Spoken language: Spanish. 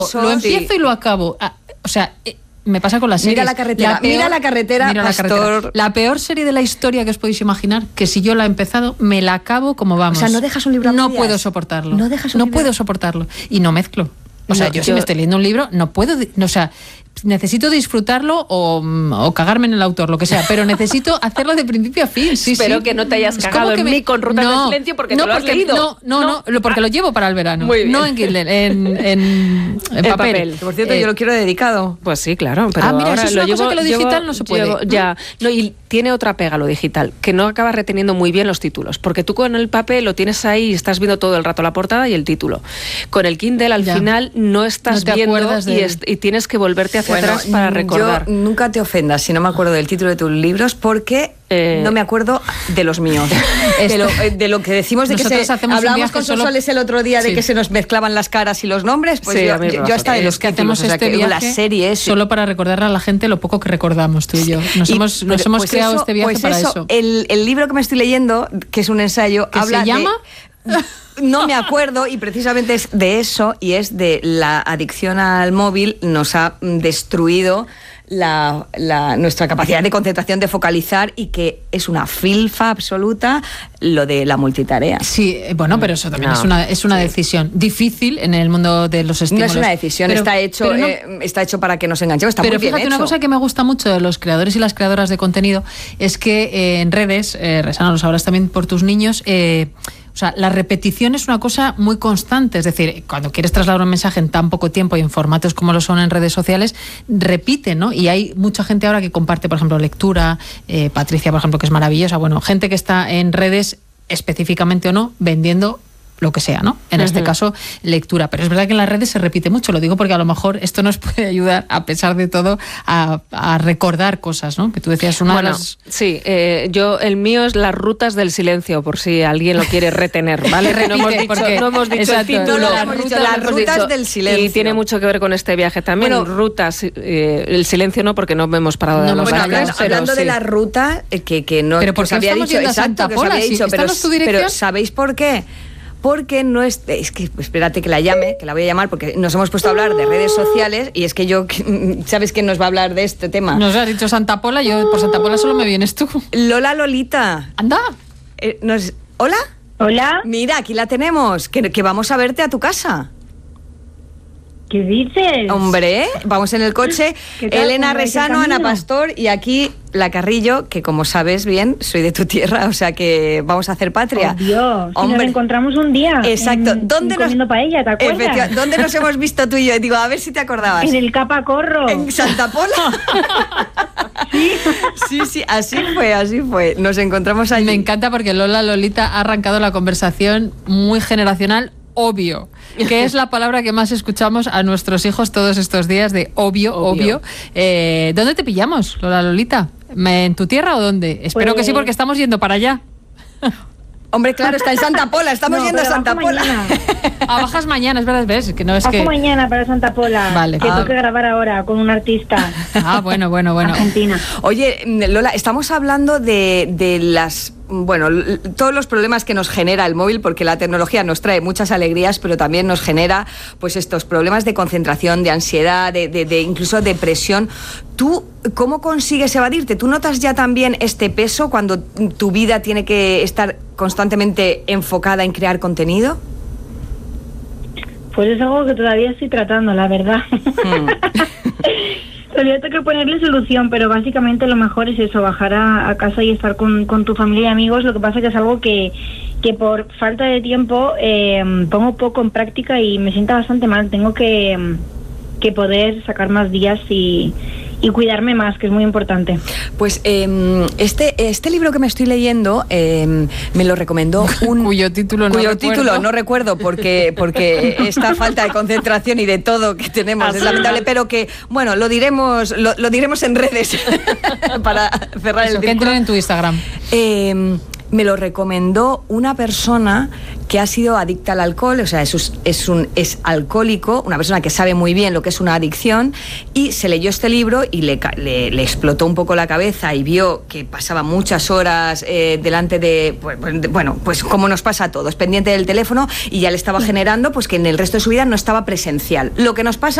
lo empiezo y lo acabo. O sea, me pasa con la serie. Mira la carretera, Pastor. La peor serie de la historia que os podéis imaginar, que si yo la he empezado, me la acabo como vamos. O sea, no dejas un libro a medias. No puedo soportarlo. No puedo soportarlo. Y no mezclo. O sea, yo si me estoy leyendo un libro, no puedo... O sea, necesito disfrutarlo o cagarme en el autor, lo que sea, pero necesito hacerlo de principio a fin. Sí, Espero que no te hayas cagado en mí con Rutas del Silencio porque no lo has leído. No, porque lo llevo para el verano. No en Kindle, en papel. Por cierto, yo lo quiero dedicado. Pues sí, claro. Pero mira, ahora eso es una cosa que lo digital no se puede. Y tiene otra pega lo digital, que no acaba reteniendo muy bien los títulos, porque tú con el papel lo tienes ahí y estás viendo todo el rato la portada y el título. Con el Kindle al final no estás viendo y tienes que volverte hacia atrás para recordar. Yo nunca te ofendas si no me acuerdo del título de tus libros, porque no me acuerdo de los míos. de lo que decimos de que hablamos con Sonsoles el otro día de que se nos mezclaban las caras y los nombres, pues yo hasta de los que hacemos este viaje las series solo para recordarle a la gente lo poco que recordamos tú y yo. Nos hemos creado este viaje para eso. El libro que me estoy leyendo, que es un ensayo, habla ¿se llama? No me acuerdo, y precisamente es de eso, y es de la adicción al móvil. Nos ha destruido nuestra capacidad de concentración, de focalizar, y que es una filfa absoluta lo de la multitarea. Sí, bueno, pero eso también es una decisión difícil en el mundo de los estímulos. No es una decisión, está hecho para que nos enganchemos, está muy bien hecho. Pero fíjate, una cosa que me gusta mucho de los creadores y las creadoras de contenido es que en redes, Resana, lo sabrás también por tus niños, o sea, la repetición es una cosa muy constante, es decir, cuando quieres trasladar un mensaje en tan poco tiempo y en formatos como lo son en redes sociales, repite, ¿no? Y hay mucha gente ahora que comparte, por ejemplo, lectura, Patricia, por ejemplo, que es maravillosa, bueno, gente que está en redes específicamente o no, vendiendo lo que sea, ¿no? En este caso, lectura. Pero es verdad que en las redes se repite mucho, lo digo porque a lo mejor esto nos puede ayudar, a pesar de todo, a recordar cosas, ¿no? Que tú decías de las... Sí, el mío es Las Rutas del Silencio, por si alguien lo quiere retener, ¿vale? No hemos dicho el título. Las Rutas del Silencio. Y tiene mucho que ver con este viaje también. Bueno, rutas, el silencio no, porque no hemos parado de hablar. Hablando de la ruta, que no... Pero porque había dicho, exacto, que os había dicho, pero ¿sabéis por qué? Porque no es que espérate que la llame, que la voy a llamar, porque nos hemos puesto a hablar de redes sociales y es que yo, ¿sabes quién nos va a hablar de este tema? Nos has dicho Santa Pola, yo por Santa Pola solo me vienes tú. Lolita. Anda. ¿Hola? Hola. Mira, aquí la tenemos, que vamos a verte a tu casa. ¿Qué dices? Hombre, vamos en el coche. Elena Resano, Ana Pastor y aquí la Carrillo, que como sabes bien, soy de tu tierra, o sea que vamos a hacer patria. Oh, Dios, si nos encontramos un día. Exacto. Comiendo paella, ¿te acuerdas? ¿Dónde nos hemos visto tú y yo? Digo, a ver si te acordabas. En el Capacorro. ¿En Santa Pola? Sí, así fue. Nos encontramos allí. Me encanta porque Lolita ha arrancado la conversación muy generacional. Obvio, que es la palabra que más escuchamos a nuestros hijos todos estos días, de obvio. ¿Dónde te pillamos, Lolita? ¿En tu tierra o dónde? Espero que sí, porque estamos yendo para allá. Hombre, claro, está en Santa Pola, estamos yendo a Santa Pola. Bajas mañana, es verdad, ¿ves? Que no es bajo mañana para Santa Pola. Vale. Que tengo que grabar ahora con un artista. Bueno. Argentina. Oye, Lola, estamos hablando de las... Bueno, todos los problemas que nos genera el móvil, porque la tecnología nos trae muchas alegrías, pero también nos genera pues estos problemas de concentración, de ansiedad, de incluso depresión. ¿Tú cómo consigues evadirte? ¿Tú notas ya también este peso cuando tu vida tiene que estar constantemente enfocada en crear contenido? Pues es algo que todavía estoy tratando, la verdad. Todavía tengo que ponerle solución, pero básicamente lo mejor es eso, bajar a casa y estar con tu familia y amigos. Lo que pasa es que es algo que por falta de tiempo pongo poco en práctica y me sienta bastante mal. Tengo que poder sacar más días y cuidarme más, que es muy importante. Pues este libro que me estoy leyendo me lo recomendó cuyo título no recuerdo porque esta falta de concentración y de todo que tenemos es lamentable, pero que bueno, lo diremos en redes para cerrar el que entren en tu Instagram. me lo recomendó una persona que ha sido adicta al alcohol, o sea, es alcohólico, una persona que sabe muy bien lo que es una adicción, y se leyó este libro y le explotó un poco la cabeza y vio que pasaba muchas horas delante de, bueno, pues como nos pasa a todos, pendiente del teléfono, y ya le estaba generando pues que en el resto de su vida no estaba presencial. Lo que nos pasa